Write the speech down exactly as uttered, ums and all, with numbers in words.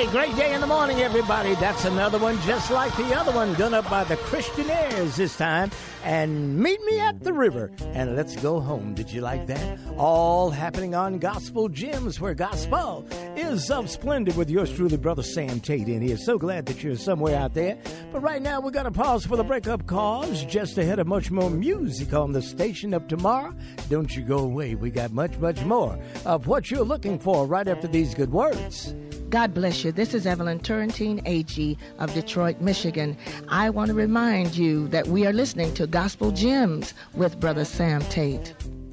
great day in the morning, everybody. That's another one just like the other one, done up by the Christianaires this time. And meet me at the river, and let's go home. Did you like that? All happening on Gospel Gems, where gospel is of splendid with yours truly, Brother Sam Tate in here. So glad that you're somewhere out there. But right now, we're going to pause for the breakup calls just ahead of much more music on the station of tomorrow. Don't you go away. We got much, much more of what you're looking for right after these good words. God bless you. This is Evelyn Turrentine, A G of Detroit, Michigan. I want to remind you that we are listening to Gospel Gems with Brother Sam Tate.